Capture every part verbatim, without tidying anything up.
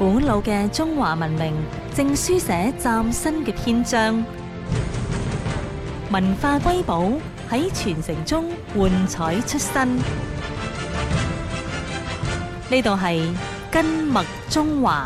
古老嘅中華文明正書寫嶄新嘅篇章，文化瑰寶喺傳承中喚彩出新。呢度係根脈中華。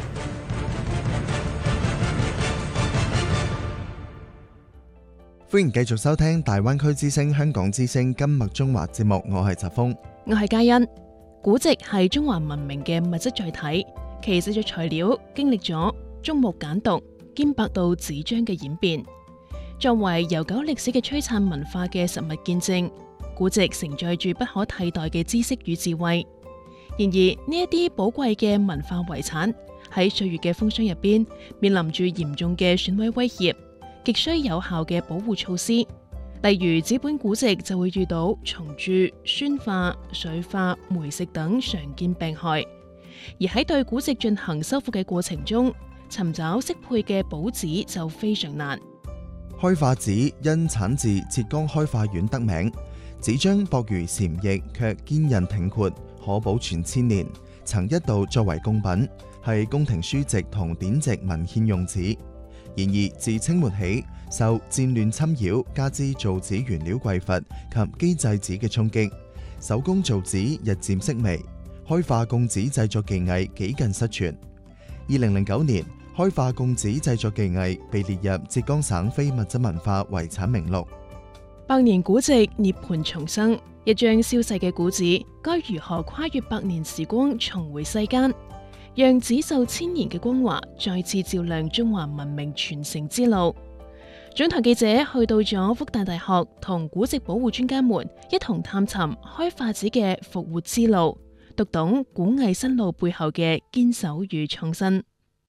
歡迎繼續收聽大灣區之聲香港之聲根脈中華節目，我係澤峰， 我係嘉欣。古籍係中華文明嘅物質載體，其製作材料經歷咗竹木簡牘兼百度紙張嘅演變，作為悠久歷史嘅璀璨文化嘅實物見證，古籍承載住不可替代嘅知識與智慧。然而呢一啲寶貴嘅文化遺產喺歲月嘅風霜入邊，面臨住嚴重嘅損毀威脅，極需有效嘅保護措施。例如紙本古籍就會遇到蟲蛀、酸化、水化、霉蝕等常見病害，而喺對古籍進行修復嘅過程中，尋找適配嘅補紙就非常難。 開化紙因產自浙江開化縣得名，紙張薄如蟬翼，卻堅韌挺闊，可保存千年，曾一度作為貢品，係宮廷書籍同典籍文獻用紙。然而自清末起，受戰亂侵擾，加之造紙原料匱乏及機製紙嘅衝擊，手工造紙日漸式微，開化貢紙製作技藝幾近失傳。二零零九年，開化貢紙製作技藝被列入浙江省非物質文化遺產名錄。 百年古籍涅槃重生，一張消逝嘅古紙，該如何跨越百年時光重回世間，讓紙受千年嘅光華再次照亮中華文明傳承之路？總台記者去到咗復旦大學，同古籍保護專家們一同探尋開化紙嘅復活之路，讀懂古藝新路背後嘅堅守與創新。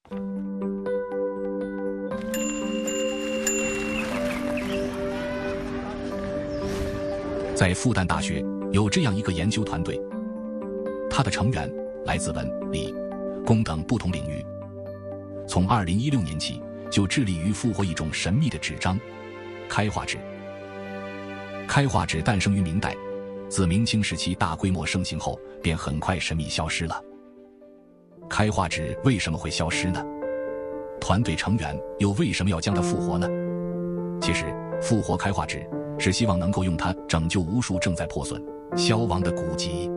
在復旦大學有這樣一個研究團隊，它的成員來自文、理、工等不同領域。從二零一六年起，就致力於復活一種神秘的紙張——開化紙。開化紙誕生於明代，自明清時期大規模盛行後，便很快神秘消失了。開化紙為什麼會消失呢？團隊成員又為什麼要將它復活呢？其實，復活開化紙是希望能夠用它拯救無數正在破損、消亡的古籍。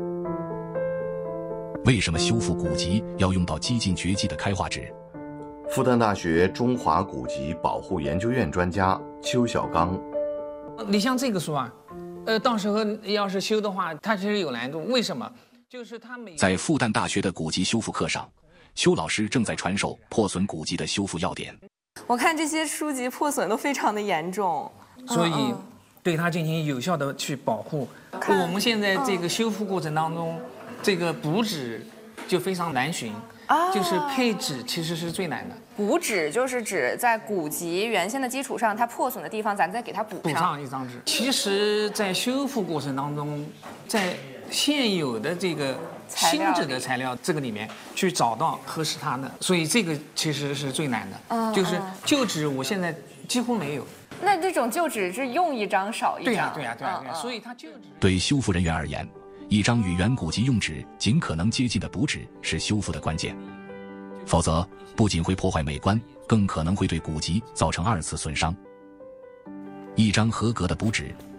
為什麼修復古籍要用到幾近絕跡的開化紙？ 復旦大學中華古籍保護研究院專家邱小剛， 你像這個書啊，呃，到時候要是修的話，它其實有難度。為什麼？就是它每在復旦大學的古籍修復課上，邱老師正在傳授破損古籍的修復要點。 我看這些書籍破損都非常的嚴重， 所以對它進行有效的去保護。我們現在這個修復過程當中，這個補紙就非常難尋。啊、就是配紙其實是最難的。 補紙就是指在古籍原先的基礎上，它破損的地方，咱再給它補上。 補上一張紙。其實，在修復過程當中，在現有的這個新紙的材料這個裡面去找到合適它的，所以這個其實是最難的。嗯、就是舊紙，我現在幾乎沒有。 那這種舊紙是用一張少一張。 對呀、啊，對呀、啊，對呀、啊，對、啊。所以它舊紙。 對修復人員而言，一張與原古籍用紙盡可能接近的補紙是修復的關鍵，否則不僅會破壞美觀，更可能會對古籍造成二次損傷。一張合格的補紙